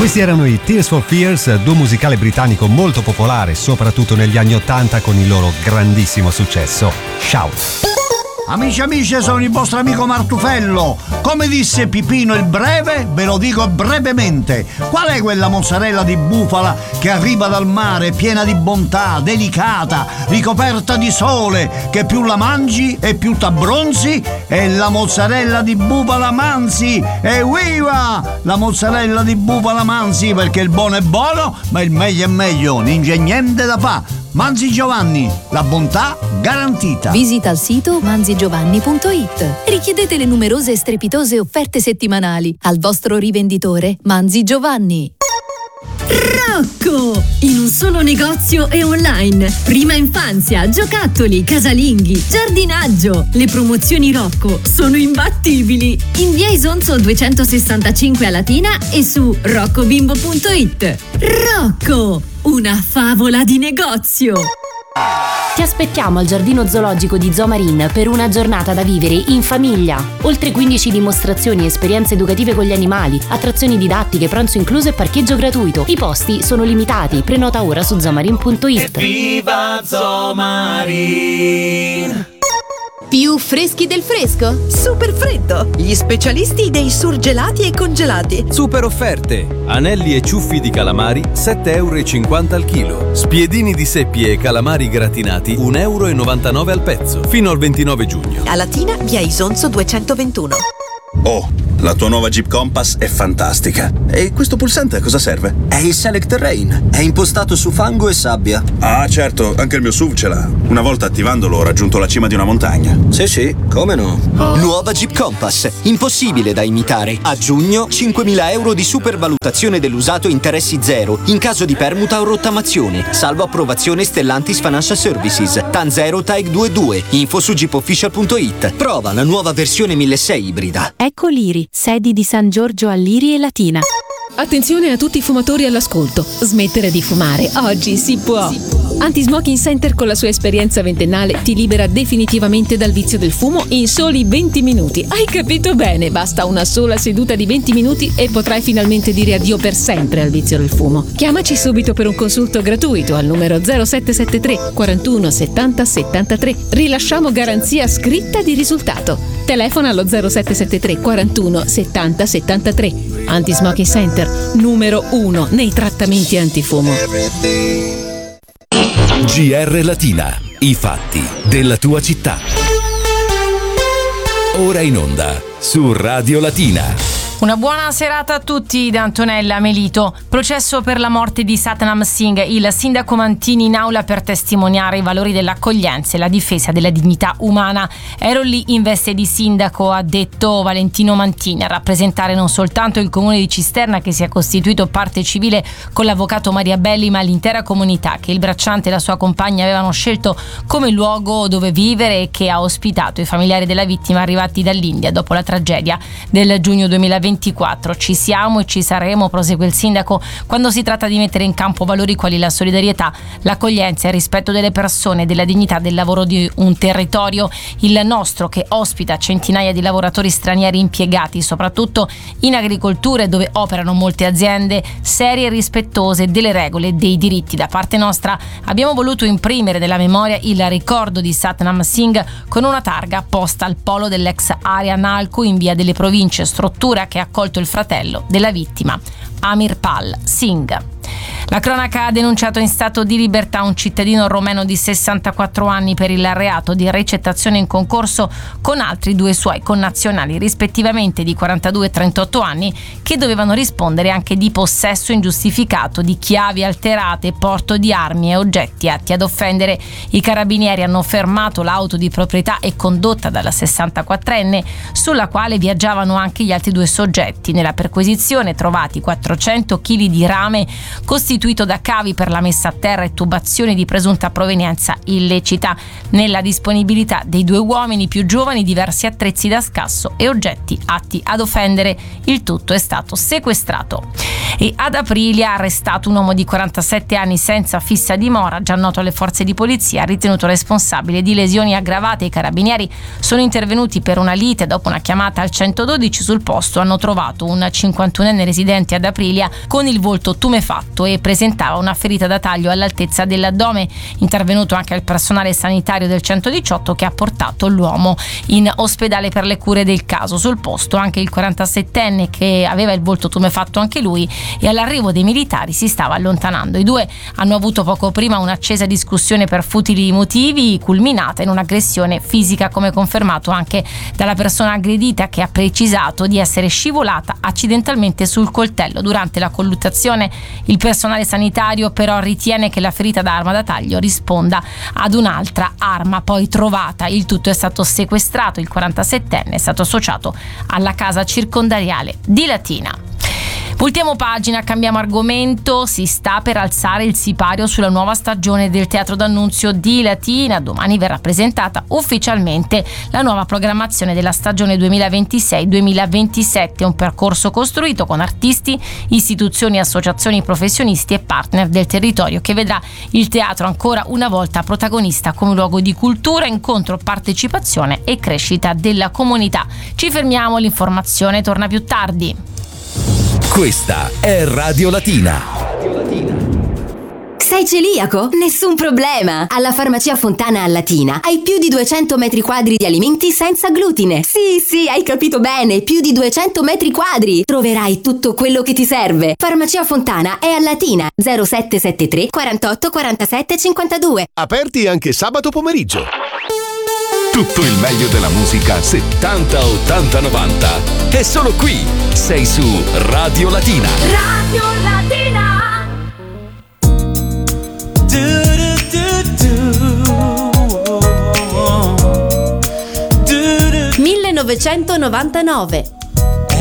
Questi erano i Tears for Fears, duo musicale britannico molto popolare, soprattutto negli anni '80 con il loro grandissimo successo, Shout. Amici, sono il vostro amico Martufello. Come disse Pipino il Breve, ve lo dico brevemente. Qual è quella mozzarella di bufala che arriva dal mare, piena di bontà, delicata, ricoperta di sole, che più la mangi e più t'abbronzi? È la mozzarella di bufala Manzi. Evviva! La mozzarella di bufala Manzi, perché il buono è buono, ma il meglio è meglio, non c'è niente da fa'. Manzi Giovanni, la bontà garantita. Visita il sito manzigiovanni.it. Richiedete le numerose e strepitose offerte settimanali al vostro rivenditore Manzi Giovanni. Rocco! In un solo negozio e online. Prima infanzia, giocattoli, casalinghi, giardinaggio. Le promozioni Rocco sono imbattibili. In via Isonzo 265 a Latina e su roccobimbo.it. Rocco! Una favola di negozio! Ti aspettiamo al Giardino Zoologico di Zoo Marine per una giornata da vivere in famiglia. Oltre 15 dimostrazioni e esperienze educative con gli animali, attrazioni didattiche, pranzo incluso e parcheggio gratuito. I posti sono limitati. Prenota ora su zoomarine.it. Viva Zoo Marine! Più freschi del fresco? Super freddo! Gli specialisti dei surgelati e congelati. Super offerte! Anelli e ciuffi di calamari 7,50 € al chilo. Spiedini di seppie e calamari gratinati 1,99 € al pezzo. Fino al 29 giugno. A Latina, via Isonzo 221. Oh, la tua nuova Jeep Compass è fantastica. E questo pulsante a cosa serve? È il Select Terrain. È impostato su fango e sabbia. Ah, certo, anche il mio SUV ce l'ha. Una volta attivandolo ho raggiunto la cima di una montagna. Sì, come no? Nuova Jeep Compass. Impossibile da imitare. A giugno 5.000 € di supervalutazione dell'usato, interessi zero in caso di permuta o rottamazione. Salvo approvazione Stellantis Financial Services. TAN 0 TAEG 22. Info su jeepofficial.it. Prova la nuova versione 1600 ibrida. Ecco Liri, sedi di San Giorgio a Liri e Latina. Attenzione a tutti i fumatori all'ascolto. Smettere di fumare oggi si può. Anti-Smoking Center con la sua esperienza ventennale ti libera definitivamente dal vizio del fumo in soli 20 minuti. Hai capito bene? Basta una sola seduta di 20 minuti e potrai finalmente dire addio per sempre al vizio del fumo. Chiamaci subito per un consulto gratuito al numero 0773 41 70 73. Rilasciamo garanzia scritta di risultato. Telefona allo 0773 41 70 73. Anti-Smoking Center, numero 1 nei trattamenti antifumo. GR Latina, i fatti della tua città. Ora in onda su Radio Latina. Una buona serata a tutti da Antonella Melito. Processo per la morte di Satnam Singh. Il sindaco Mantini in aula per testimoniare i valori dell'accoglienza e la difesa della dignità umana. Ero lì in veste di sindaco, ha detto Valentino Mantini, a rappresentare non soltanto il comune di Cisterna, che si è costituito parte civile con l'avvocato Maria Belli, ma l'intera comunità che il bracciante e la sua compagna avevano scelto come luogo dove vivere e che ha ospitato i familiari della vittima arrivati dall'India dopo la tragedia del giugno 2024. Ci siamo e ci saremo, prosegue il sindaco, quando si tratta di mettere in campo valori quali la solidarietà, l'accoglienza e il rispetto delle persone e della dignità del lavoro di un territorio, il nostro, che ospita centinaia di lavoratori stranieri impiegati soprattutto in agricoltura, dove operano molte aziende serie e rispettose delle regole e dei diritti. Da parte nostra abbiamo voluto imprimere nella memoria il ricordo di Satnam Singh con una targa posta al polo dell'ex area Nalco in via delle Province, struttura che ha accolto il fratello della vittima, Amirpal Singh. La cronaca ha denunciato in stato di libertà un cittadino romeno di 64 anni per il reato di ricettazione in concorso con altri due suoi connazionali, rispettivamente di 42 e 38 anni, che dovevano rispondere anche di possesso ingiustificato di chiavi alterate, porto di armi e oggetti atti ad offendere. I carabinieri hanno fermato l'auto di proprietà e condotta dalla 64enne, sulla quale viaggiavano anche gli altri due soggetti. Nella perquisizione trovati 400 kg di rame costituito da cavi per la messa a terra e tubazioni di presunta provenienza illecita. Nella disponibilità dei due uomini più giovani diversi attrezzi da scasso e oggetti atti ad offendere. Il tutto è stato sequestrato. E ad Aprilia arrestato un uomo di 47 anni senza fissa dimora, già noto alle forze di polizia, ritenuto responsabile di lesioni aggravate. I carabinieri sono intervenuti per una lite. Dopo una chiamata al 112 sul posto hanno trovato un 51enne residente ad Aprilia con il volto tumefatto e presentava una ferita da taglio all'altezza dell'addome. Intervenuto anche il personale sanitario del 118 che ha portato l'uomo in ospedale per le cure del caso. Sul posto anche il 47enne che aveva il volto tumefatto anche lui, e all'arrivo dei militari si stava allontanando. I due hanno avuto poco prima un'accesa discussione per futili motivi, culminata in un'aggressione fisica, come confermato anche dalla persona aggredita, che ha precisato di essere scivolata accidentalmente sul coltello durante la colluttazione. Il personale sanitario però ritiene che la ferita da arma da taglio risponda ad un'altra arma poi trovata. Il tutto è stato sequestrato. Il 47enne è stato associato alla casa circondariale di Latina. Voltiamo pagina, cambiamo argomento. Si sta per alzare il sipario sulla nuova stagione del Teatro D'Annunzio di Latina. Domani verrà presentata ufficialmente la nuova programmazione della stagione 2026-2027, un percorso costruito con artisti, istituzioni, associazioni, professionisti e partner del territorio, che vedrà il teatro ancora una volta protagonista come luogo di cultura, incontro, partecipazione e crescita della comunità. Ci fermiamo, l'informazione torna più tardi. Questa è Radio Latina. Sei celiaco? Nessun problema! Alla Farmacia Fontana a Latina hai più di 200 metri quadri di alimenti senza glutine. Sì, hai capito bene, più di 200 metri quadri! Troverai tutto quello che ti serve. Farmacia Fontana è a Latina, 0773 48 47 52. Aperti anche sabato pomeriggio. Tutto il meglio della musica 70, 80, 90 è solo qui. Sei su Radio Latina. Radio Latina. 1999